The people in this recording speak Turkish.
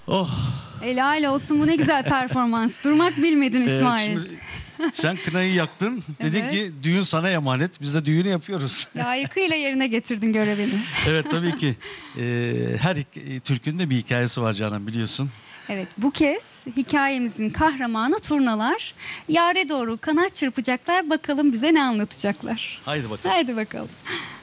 Oh. Helal olsun, bu ne güzel performans. Durmak bilmedin İsmail. Şimdi sen kınayı yaktın. Dedin Evet. ki düğün sana emanet. Biz de düğünü yapıyoruz. Layıkıyla yerine getirdin görevini. Evet, tabii ki. Her türkünün de bir hikayesi var Canan, biliyorsun. Evet, bu kez hikayemizin kahramanı turnalar. Yare doğru kanat çırpacaklar. Bakalım bize ne anlatacaklar. Haydi bakalım. Haydi bakalım.